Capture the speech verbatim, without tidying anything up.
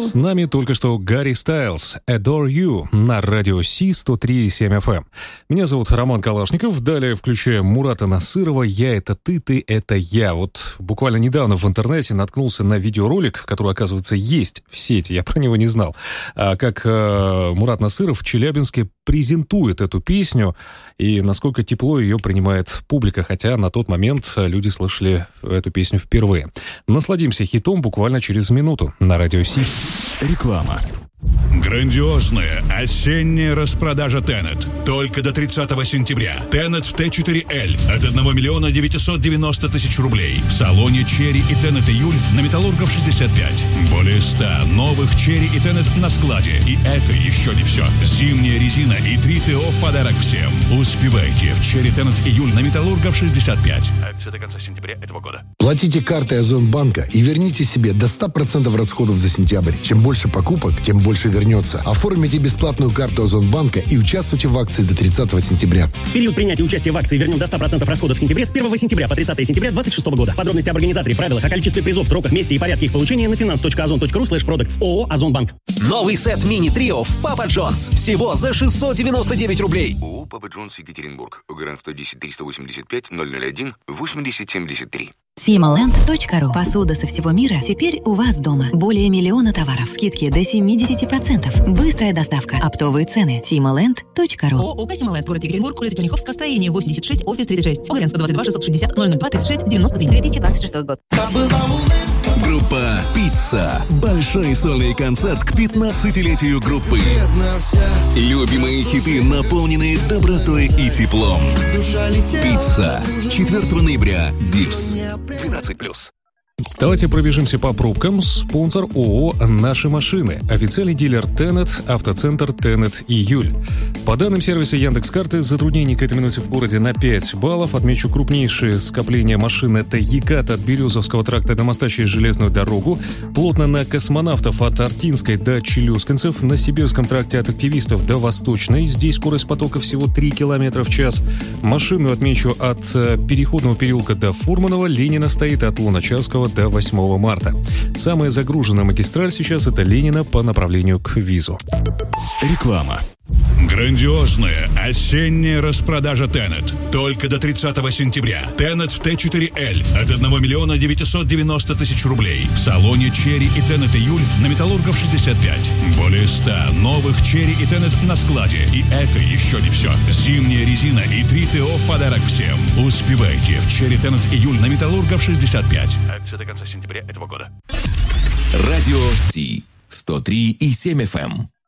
С нами только что Гарри Стайлз, Adore You, на радио Си сто три и семь эф эм. Меня зовут Роман Калашников, далее включаем Мурата Насырова «Я — это ты, ты — это я». Вот буквально недавно в интернете наткнулся на видеоролик, который, оказывается, есть в сети, я про него не знал, а как э, Мурат Насыров в Челябинске презентует эту песню и насколько тепло ее принимает публика, хотя на тот момент люди слышали эту песню впервые. Насладимся хитом буквально через минуту на радио Си. Реклама. Грандиозная осенняя распродажа Tenet. Только до тридцатого сентября. Tenet Т четыре Л от одного миллиона девятьсот девяносто тысяч рублей. В салоне Черри и Tenet Июль на Металлургов шестьдесят пять. Более ста новых Черри и Tenet на складе. И это еще не все. Зимняя резина и три ТО в подарок всем. Успевайте в Черри Tenet Июль на Металлургов шестьдесят пять. Акция до конца сентября этого года. Платите картой Озонбанка и верните себе до ста процентов расходов за сентябрь. Чем больше покупок, тем больше вернется. Оформите бесплатную карту Озонбанка и участвуйте в акции до тридцатого сентября. Период принятия участия в акции вернем до ста процентов расходов в сентябре с первого сентября по тридцатое сентября двадцать шестого года. Подробности об организаторе, правилах, о количестве призов, сроках, месте и порядке их получения на finance точка озон точка ру слэш продактс. ООО «Озонбанк». Новый сет мини-трио в Папа Джонс. Всего за шестьсот девяносто девять рублей. ООО «Папа Джонс, Екатеринбург». Грант сто десять триста восемьдесят пять ноль ноль один восемьдесят семьдесят три. симоленд точка ру. Посуда со всего мира теперь у вас дома. Более миллиона товаров. Скидки до семьдесят процентов. Быстрая доставка. Оптовые цены. симоленд точка ру. ООО «Симоленд», город Екатеринбург, улица Черняховская, строение восемьдесят шесть, офис тридцать шесть. Оглянь сто двадцать два шестьсот шестьдесят ноль ноль два тридцать шесть девяносто три. две тысячи двадцать шестой год. Группа «Пицца». Большой сольный концерт к пятнадцатилетию группы. Любимые хиты, наполненные добротой и теплом. «Пицца». четвёртого ноября. Дивс. двенадцать плюс. Давайте пробежимся по пробкам. Спонсор ООО «Наши машины». Официальный дилер Tenet, автоцентр Tenet Июль. По данным сервиса Яндекс.Карты, затруднений к этой минуте в городе на пять баллов. Отмечу крупнейшее скопление машин — это Екат от Березовского тракта до моста через железную дорогу. Плотно на Космонавтов от Артинской до Челюскинцев. На Сибирском тракте от Активистов до Восточной. Здесь скорость потока всего три километра в час. Машину отмечу от Переходного переулка до Фурманова. Ленина стоит от Луначарского до восьмого марта. Самая загруженная магистраль сейчас — это Ленина по направлению к Визу. Реклама. Грандиозная осенняя распродажа Tenet. Только до тридцатого сентября. Tenet Т четыре Л от одного миллиона девятьсот девяносто тысяч рублей. В салоне Черри и Tenet Июль на Металлургов шестьдесят пять. Более ста новых Черри и Tenet на складе. И это еще не все. Зимняя резина и три ТО в подарок всем. Успевайте в Черри Tenet Июль на Металлургов шестьдесят пять. Акция до конца сентября этого года. Радио Си сто три и семь эф эм.